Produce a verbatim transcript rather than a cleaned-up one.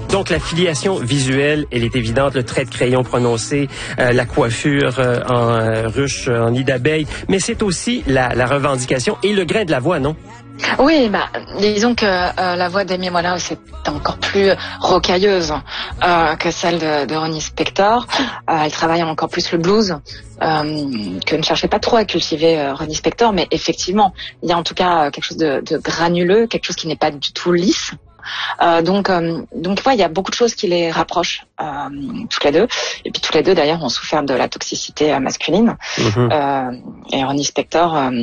Donc, la filiation visuelle, elle est évidente, le trait de crayon prononcé, euh, la coiffure euh, en euh, ruche, en nid d'abeille, mais c'est aussi la, la revendication et le grain de la voix, non? Oui, bah, disons que euh, la voix d'Amy Winehouse est encore plus rocailleuse euh, que celle de, de Ronnie Spector. Euh, elle travaille encore plus le blues, euh, que ne cherchait pas trop à cultiver euh, Ronnie Spector, mais effectivement, il y a en tout cas quelque chose de, de granuleux, quelque chose qui n'est pas du tout lisse. Euh, donc, euh, donc, ouais, il y a beaucoup de choses qui les rapprochent euh, toutes les deux. Et puis, toutes les deux, d'ailleurs, ont souffert de la toxicité euh, masculine. Mm-hmm. Euh, et Ronnie Spector. Euh,